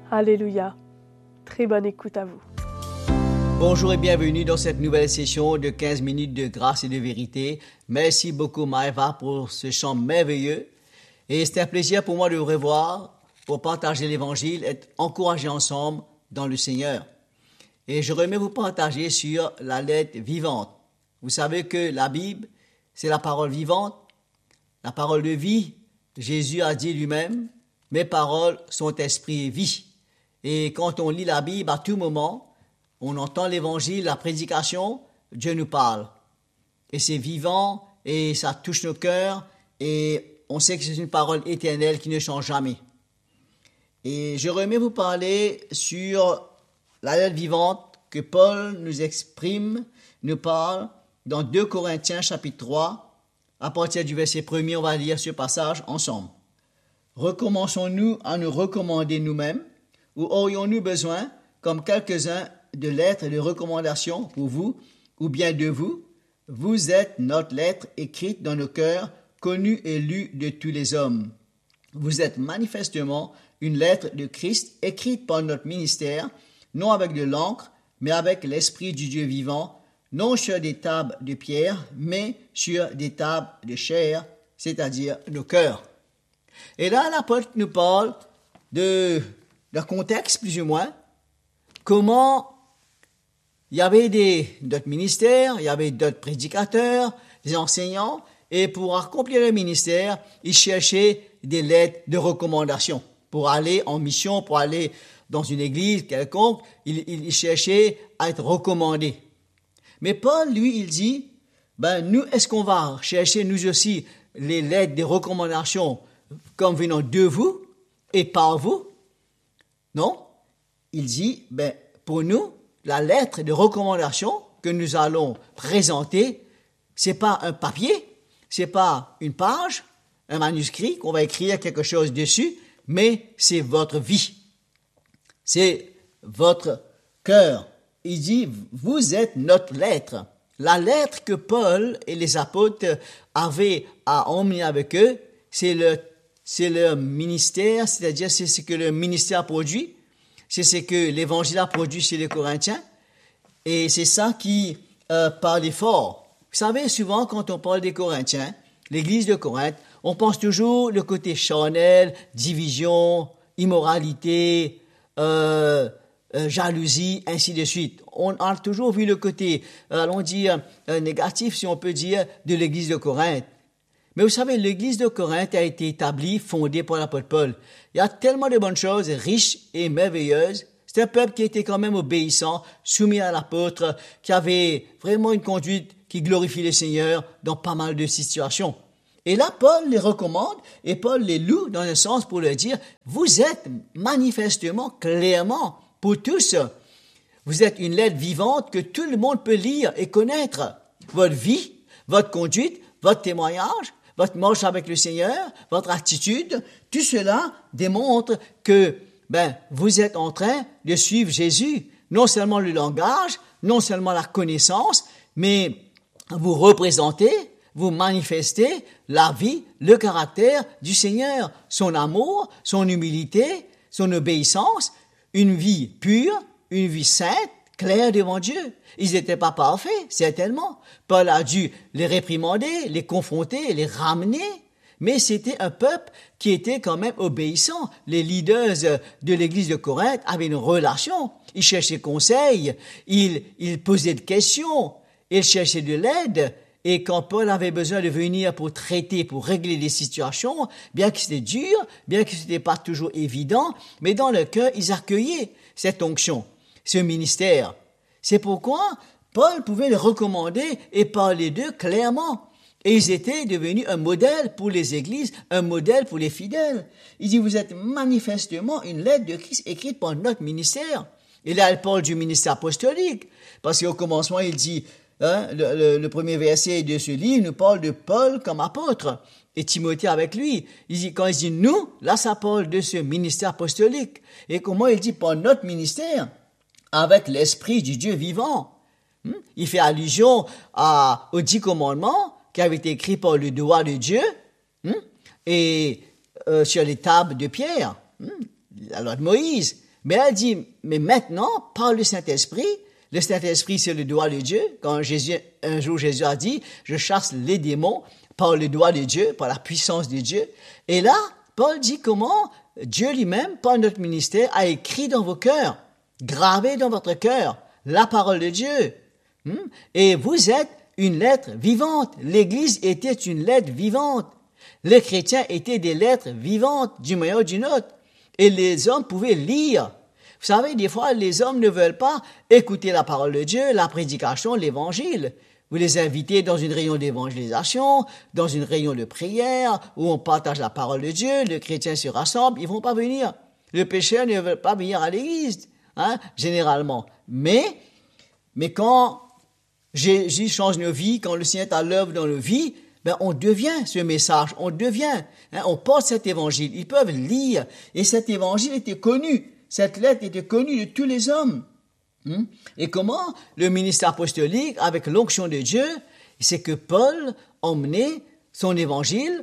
Alléluia. Très bonne écoute à vous. Bonjour et bienvenue dans cette nouvelle session de 15 minutes de grâce et de vérité. Merci beaucoup Maëva pour ce chant merveilleux. Et c'est un plaisir pour moi de vous revoir, pour partager l'évangile, être encouragés ensemble dans le Seigneur. Et je remets vous partager sur la lettre vivante. Vous savez que la Bible, c'est la parole vivante, la parole de vie. Jésus a dit lui-même, « Mes paroles sont esprit et vie ». Et quand on lit la Bible, à tout moment, on entend l'évangile, la prédication, Dieu nous parle. Et c'est vivant et ça touche nos cœurs et on sait que c'est une parole éternelle qui ne change jamais. Et je remets vous parler sur la lettre vivante que Paul nous exprime, nous parle dans 2 Corinthiens chapitre 3. À partir du verset 1er, on va lire ce passage ensemble. Recommençons-nous à nous recommander nous-mêmes ou aurions-nous besoin, comme quelques-uns, de lettres de recommandation pour vous ou bien de vous? Vous êtes notre lettre écrite dans nos cœurs, connue et lue de tous les hommes. Vous êtes manifestement une lettre de Christ écrite par notre ministère, non avec de l'encre, mais avec l'Esprit du Dieu vivant, non sur des tables de pierre, mais sur des tables de chair, c'est-à-dire nos cœurs. Et là, l'apôtre nous parle d'un contexte, plus ou moins, comment il y avait d'autres ministères, il y avait d'autres prédicateurs, des enseignants, et pour accomplir le ministère, ils cherchaient des lettres de recommandation. Pour aller en mission, pour aller dans une église quelconque, ils cherchaient à être recommandés. Mais Paul, lui, il dit, nous, est-ce qu'on va chercher nous aussi les lettres de recommandation comme venant de vous et par vous? Non. Il dit, pour nous, la lettre de recommandation que nous allons présenter, c'est pas un papier, c'est pas une page, un manuscrit qu'on va écrire quelque chose dessus, mais c'est votre vie. C'est votre cœur. Il dit, vous êtes notre lettre. La lettre que Paul et les apôtres avaient à emmener avec eux, c'est leur ministère, c'est-à-dire c'est ce que le ministère produit. C'est ce que l'Évangile a produit chez les Corinthiens. Et c'est ça qui parlait fort. Vous savez, souvent, quand on parle des Corinthiens, l'église de Corinthe, on pense toujours le côté charnel, division, immoralité, jalousie, ainsi de suite. On a toujours vu le côté, allons dire, négatif, si on peut dire, de l'église de Corinthe. Mais vous savez, l'église de Corinthe a été établie, fondée par l'apôtre Paul. Il y a tellement de bonnes choses, riches et merveilleuses. C'est un peuple qui était quand même obéissant, soumis à l'apôtre, qui avait vraiment une conduite qui glorifie le Seigneur dans pas mal de situations. Et là, Paul les recommande et Paul les loue dans un sens pour leur dire, vous êtes manifestement, clairement, pour tous, vous êtes une lettre vivante que tout le monde peut lire et connaître. Votre vie, votre conduite, votre témoignage, votre marche avec le Seigneur, votre attitude, tout cela démontre que vous êtes en train de suivre Jésus. Non seulement le langage, non seulement la connaissance, mais vous représentez, vous manifestez la vie, le caractère du Seigneur, son amour, son humilité, son obéissance, une vie pure, une vie sainte, claire devant Dieu. Ils n'étaient pas parfaits, certainement. Paul a dû les réprimander, les confronter, les ramener. Mais c'était un peuple qui était quand même obéissant. Les leaders de l'église de Corinthe avaient une relation. Ils cherchaient conseil, ils posaient des questions, ils cherchaient de l'aide. Et quand Paul avait besoin de venir pour traiter, pour régler des situations, bien que c'était dur, bien que c'était pas toujours évident, mais dans leur cœur, ils accueillaient cette onction, ce ministère. C'est pourquoi Paul pouvait les recommander et parler d'eux clairement. Et ils étaient devenus un modèle pour les églises, un modèle pour les fidèles. Il dit, vous êtes manifestement une lettre de Christ écrite par notre ministère. Et là, elle parle du ministère apostolique. Parce qu'au commencement, il dit, le premier verset de ce livre nous parle de Paul comme apôtre. Et Timothée avec lui. Quand il dit nous, là, ça parle de ce ministère apostolique. Et comment il dit par notre ministère? Avec l'esprit du Dieu vivant. Il fait allusion aux 10 commandements qui avaient été écrits par le doigt de Dieu et sur les tables de pierre, la loi de Moïse. Mais elle dit, mais maintenant, par le Saint-Esprit c'est le doigt de Dieu. Quand un jour Jésus a dit, je chasse les démons par le doigt de Dieu, par la puissance de Dieu. Et là, Paul dit comment Dieu lui-même, par notre ministère, a écrit dans vos cœurs, gravé dans votre cœur, la parole de Dieu. Et vous êtes une lettre vivante. L'Église était une lettre vivante. Les chrétiens étaient des lettres vivantes, d'une manière ou d'une autre. Et les hommes pouvaient lire. Vous savez, des fois, les hommes ne veulent pas écouter la parole de Dieu, la prédication, l'évangile. Vous les invitez dans une réunion d'évangélisation, dans une réunion de prière, où on partage la parole de Dieu, les chrétiens se rassemblent, ils vont pas venir. Les pécheurs ne veulent pas venir à l'église, généralement. Mais quand Jésus change nos vies, quand le Seigneur est à l'œuvre dans nos vies, on devient ce message, on porte cet évangile. Ils peuvent lire, et cet évangile était connu. Cette lettre était connue de tous les hommes. Et comment le ministère apostolique, avec l'onction de Dieu, c'est que Paul emmenait son évangile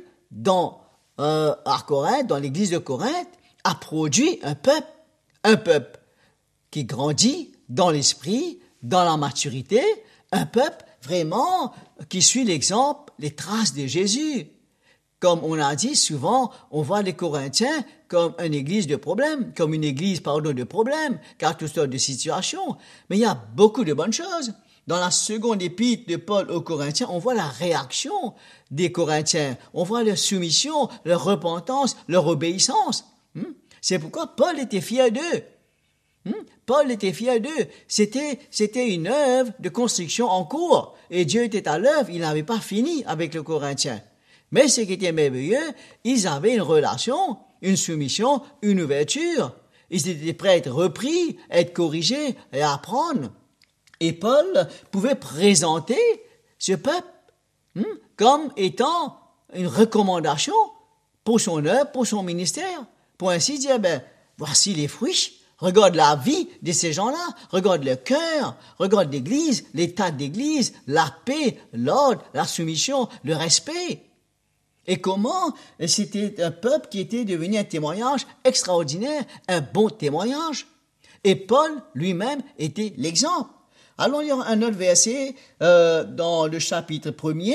à Corinthe, dans l'église de Corinthe, a produit un peuple qui grandit dans l'esprit, dans la maturité, un peuple vraiment qui suit l'exemple, les traces de Jésus. Comme on a dit souvent, on voit les Corinthiens comme une église de problèmes, de problèmes, car toutes sortes de situations. Mais il y a beaucoup de bonnes choses. Dans la seconde épître de Paul aux Corinthiens, on voit la réaction des Corinthiens. On voit leur soumission, leur repentance, leur obéissance. C'est pourquoi Paul était fier d'eux. Paul était fier d'eux. C'était une œuvre de construction en cours. Et Dieu était à l'œuvre, il n'avait pas fini avec les Corinthiens. Mais ce qui était merveilleux, ils avaient une relation, une soumission, une ouverture. Ils étaient prêts à être repris, à être corrigés et à apprendre. Et Paul pouvait présenter ce peuple comme étant une recommandation pour son œuvre, pour son ministère. Pour ainsi dire, voici les fruits. Regarde la vie de ces gens-là, regarde leur cœur, regarde l'église, l'état d'église, la paix, l'ordre, la soumission, le respect. Et comment c'était un peuple qui était devenu un témoignage extraordinaire, un bon témoignage. Et Paul lui-même était l'exemple. Allons lire un autre verset dans le chapitre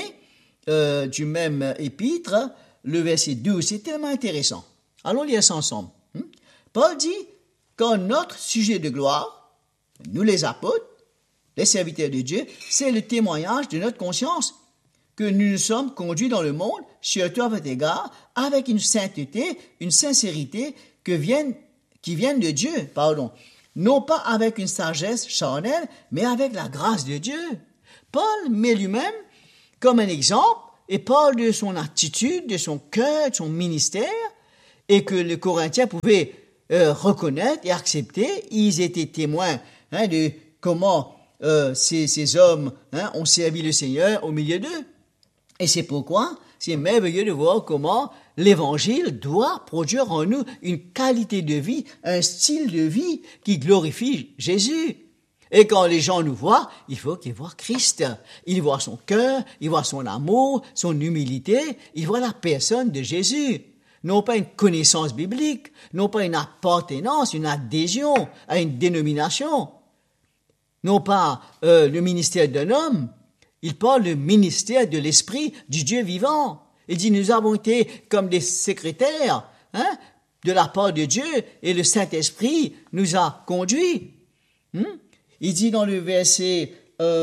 1er du même épître, le verset 12. C'est tellement intéressant. Allons lire ça ensemble. Paul dit, quand notre sujet de gloire, nous les apôtres, les serviteurs de Dieu, c'est le témoignage de notre conscience, que nous nous sommes conduits dans le monde, surtout à votre égard, avec une sainteté, une sincérité qui viennent de Dieu, non pas avec une sagesse charnelle, mais avec la grâce de Dieu. Paul met lui-même comme un exemple et parle de son attitude, de son cœur, de son ministère, et que les Corinthiens pouvaient reconnaître et accepter. Ils étaient témoins de comment ces hommes ont servi le Seigneur au milieu d'eux. Et c'est pourquoi c'est merveilleux de voir comment l'Évangile doit produire en nous une qualité de vie, un style de vie qui glorifie Jésus. Et quand les gens nous voient, il faut qu'ils voient Christ. Ils voient son cœur, ils voient son amour, son humilité, ils voient la personne de Jésus. Non pas une connaissance biblique, non pas une appartenance, une adhésion à une dénomination, non pas le ministère d'un homme. Il parle du ministère de l'Esprit du Dieu vivant. Il dit, nous avons été comme des secrétaires de la part de Dieu et le Saint-Esprit nous a conduits. Il dit dans le verset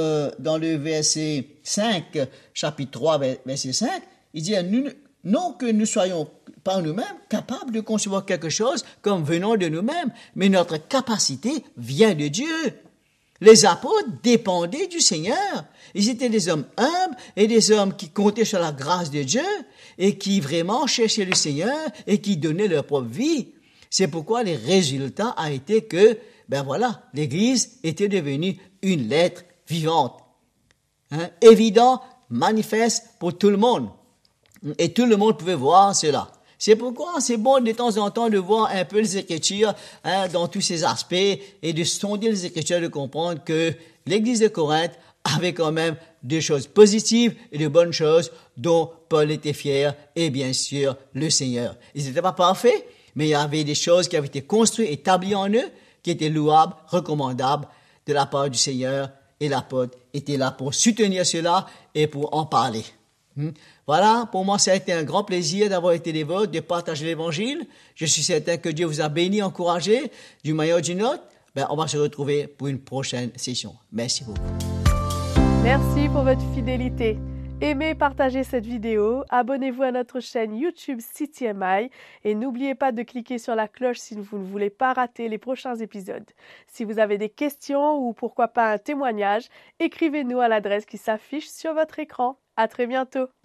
5, chapitre 3, verset 5, il dit, non que nous soyons par nous-mêmes capables de concevoir quelque chose comme venant de nous-mêmes, mais notre capacité vient de Dieu. Les apôtres dépendaient du Seigneur. Ils étaient des hommes humbles et des hommes qui comptaient sur la grâce de Dieu et qui vraiment cherchaient le Seigneur et qui donnaient leur propre vie. C'est pourquoi le résultat a été que, l'Église était devenue une lettre vivante. Évident, manifeste pour tout le monde. Et tout le monde pouvait voir cela. C'est pourquoi c'est bon de temps en temps de voir un peu les Écritures dans tous ces aspects et de sonder les Écritures, de comprendre que l'Église de Corinthe avait quand même des choses positives et de bonnes choses dont Paul était fier et bien sûr le Seigneur. Ils n'étaient pas parfaits, mais il y avait des choses qui avaient été construites, établies en eux, qui étaient louables, recommandables de la part du Seigneur, et l'apôtre était là pour soutenir cela et pour en parler. Voilà, pour moi, ça a été un grand plaisir d'avoir été des vôtres, de partager l'Évangile. Je suis certain que Dieu vous a béni, encouragé, d'une manière ou d'une autre. On va se retrouver pour une prochaine session. Merci beaucoup. Merci pour votre fidélité. Aimez et partagez cette vidéo, abonnez-vous à notre chaîne YouTube CTMI et n'oubliez pas de cliquer sur la cloche si vous ne voulez pas rater les prochains épisodes. Si vous avez des questions ou pourquoi pas un témoignage, écrivez-nous à l'adresse qui s'affiche sur votre écran. À très bientôt.